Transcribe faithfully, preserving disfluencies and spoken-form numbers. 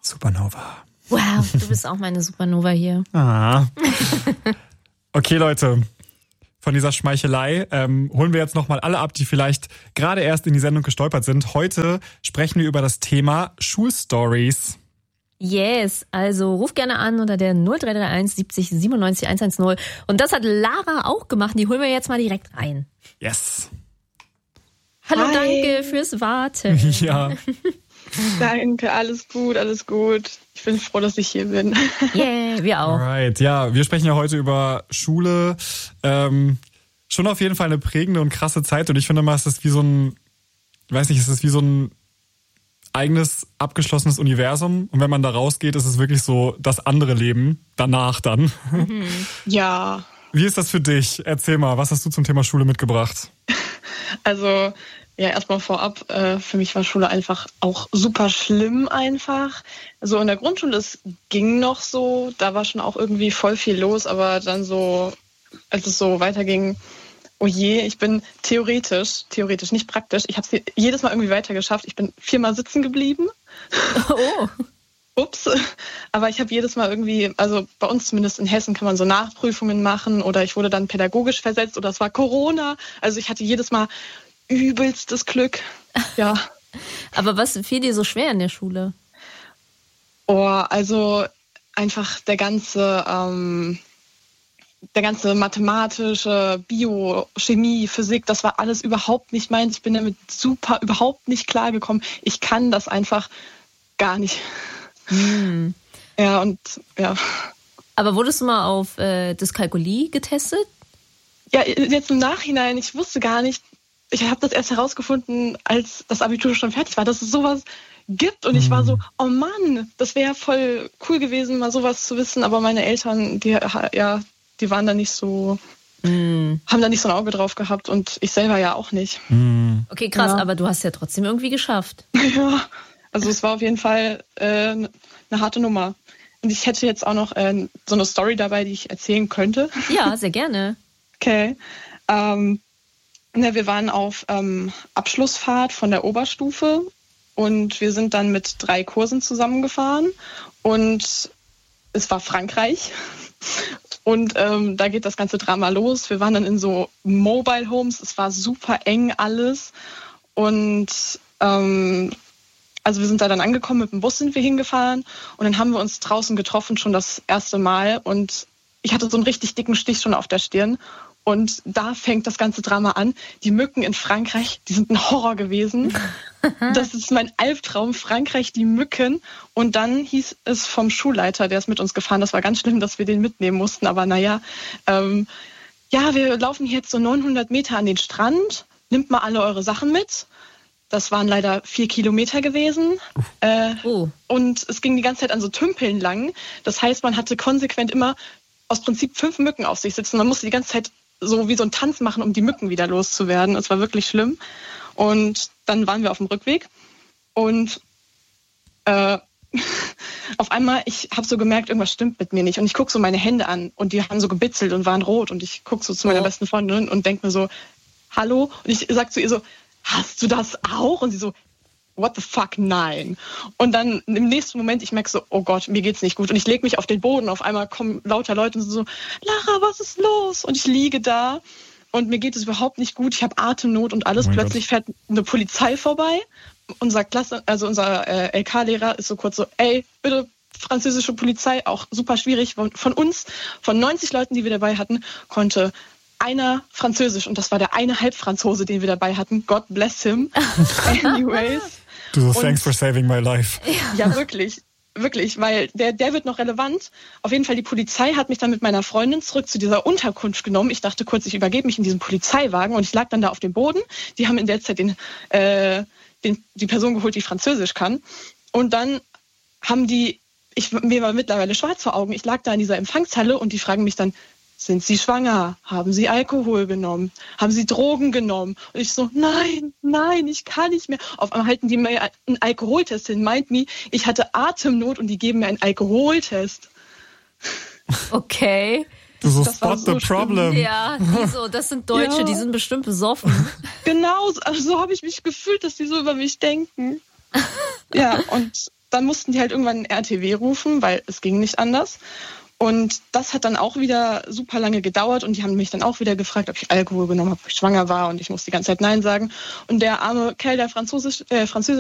Supernova. Wow, du bist auch meine Supernova hier. Ah. Okay, Leute. Von dieser Schmeichelei ähm, holen wir jetzt nochmal alle ab, die vielleicht gerade erst in die Sendung gestolpert sind. Heute sprechen wir über das Thema Schulstories. Yes, also ruf gerne an unter der null drei drei eins siebzig siebenundneunzig hundertzehn. Und das hat Lara auch gemacht. Die holen wir jetzt mal direkt rein. Yes. Hallo, Hi. Danke fürs Warten. Ja. Danke, alles gut, alles gut. Ich bin froh, dass ich hier bin. Yeah, wir auch. Alright, ja, wir sprechen ja heute über Schule. Ähm, schon auf jeden Fall eine prägende und krasse Zeit. Und ich finde mal, es ist wie so ein, ich weiß nicht, es ist wie so ein eigenes, abgeschlossenes Universum. Und wenn man da rausgeht, ist es wirklich so das andere Leben danach dann. Mhm. Ja. Wie ist das für dich? Erzähl mal, was hast du zum Thema Schule mitgebracht? Also, ja, erstmal vorab, äh, für mich war Schule einfach auch super schlimm einfach. Also in der Grundschule, es ging noch so, da war schon auch irgendwie voll viel los, aber dann so, als es so weiterging, oh je, ich bin theoretisch, theoretisch, nicht praktisch, ich habe es jedes Mal irgendwie weiter geschafft. Ich bin viermal sitzen geblieben. Oh. Ups. Aber ich habe jedes Mal irgendwie, also bei uns zumindest in Hessen kann man so Nachprüfungen machen oder ich wurde dann pädagogisch versetzt oder es war Corona. Also ich hatte jedes Mal übelstes Glück. Ja. Aber was fiel dir so schwer in der Schule? Oh, also einfach der ganze, ähm, der ganze mathematische, Bio, Chemie, Physik, das war alles überhaupt nicht meins. Ich bin damit super überhaupt nicht klargekommen. Ich kann das einfach gar nicht. Hm. Ja, und ja. Aber wurdest du mal auf äh, Dyskalkulie getestet? Ja, jetzt im Nachhinein, ich wusste gar nicht, ich habe das erst herausgefunden, als das Abitur schon fertig war, dass es sowas gibt. Und ich war so, oh Mann, das wäre voll cool gewesen, mal sowas zu wissen. Aber meine Eltern, die, ja, die waren da nicht so, mm. haben da nicht so ein Auge drauf gehabt. Und ich selber ja auch nicht. Mm. Okay, krass, ja. Aber du hast ja trotzdem irgendwie geschafft. Ja, also es war auf jeden Fall äh, eine harte Nummer. Und ich hätte jetzt auch noch äh, so eine Story dabei, die ich erzählen könnte. Ja, sehr gerne. Okay. Ähm, Ja, wir waren auf ähm, Abschlussfahrt von der Oberstufe und wir sind dann mit drei Kursen zusammengefahren und es war Frankreich und ähm, da geht das ganze Drama los. Wir waren dann in so Mobile Homes, es war super eng alles und ähm, also wir sind da dann angekommen, mit dem Bus sind wir hingefahren und dann haben wir uns draußen getroffen, schon das erste Mal und ich hatte so einen richtig dicken Stich schon auf der Stirn. Und da fängt das ganze Drama an. Die Mücken in Frankreich, die sind ein Horror gewesen. Das ist mein Albtraum, Frankreich, die Mücken. Und dann hieß es vom Schulleiter, der ist mit uns gefahren, das war ganz schlimm, dass wir den mitnehmen mussten. Aber naja, ähm, ja, wir laufen jetzt so neunhundert Meter an den Strand. Nimmt mal alle eure Sachen mit. Das waren leider vier Kilometer gewesen. Äh, oh. Und es ging die ganze Zeit an so Tümpeln lang. Das heißt, man hatte konsequent immer aus Prinzip fünf Mücken auf sich sitzen. Man musste die ganze Zeit so wie so einen Tanz machen, um die Mücken wieder loszuwerden. Es war wirklich schlimm. Und dann waren wir auf dem Rückweg. Und äh, auf einmal, ich habe so gemerkt, irgendwas stimmt mit mir nicht. Und ich gucke so meine Hände an und die haben so gebitzelt und waren rot. Und ich gucke so zu meiner oh. besten Freundin und denke mir so, hallo? Und ich sage zu ihr so, hast du das auch? Und sie so, what the fuck, nein. Und dann im nächsten Moment, ich merke so, oh Gott, mir geht's nicht gut. Und ich lege mich auf den Boden. Auf einmal kommen lauter Leute und so, Lara, was ist los? Und ich liege da und mir geht es überhaupt nicht gut. Ich habe Atemnot und alles. Oh Plötzlich Gott. Fährt eine Polizei vorbei. Unser Klasse, also unser äh, L K-Lehrer ist so kurz so, ey, bitte französische Polizei, auch super schwierig. Von, von uns, von neunzig Leuten, die wir dabei hatten, konnte einer Französisch. Und das war der eine Halbfranzose, den wir dabei hatten. God bless him. Anyways. Du so, thanks for saving my life. Ja, wirklich, wirklich, weil der, der wird noch relevant. Auf jeden Fall, die Polizei hat mich dann mit meiner Freundin zurück zu dieser Unterkunft genommen. Ich dachte kurz, ich übergebe mich in diesen Polizeiwagen und ich lag dann da auf dem Boden. Die haben in der Zeit den, äh, den, die Person geholt, die Französisch kann. Und dann haben die, ich, mir war mittlerweile schwarz vor Augen, ich lag da in dieser Empfangshalle und die fragen mich dann, sind Sie schwanger? Haben Sie Alkohol genommen? Haben Sie Drogen genommen? Und ich so, nein, nein, ich kann nicht mehr. Auf einmal halten die mir einen Alkoholtest hin. Meint mir, ich hatte Atemnot und die geben mir einen Alkoholtest. Okay. Du so, spot so the problem. Ja, die so, das sind Deutsche, ja. Die sind bestimmt besoffen. Genau, also so habe ich mich gefühlt, dass die so über mich denken. Ja, und dann mussten die halt irgendwann einen R T W rufen, weil es ging nicht anders. Und das hat dann auch wieder super lange gedauert und die haben mich dann auch wieder gefragt, ob ich Alkohol genommen habe, ob ich schwanger war und ich musste die ganze Zeit Nein sagen. Und der arme Kerl, der Französisch, äh, Französisch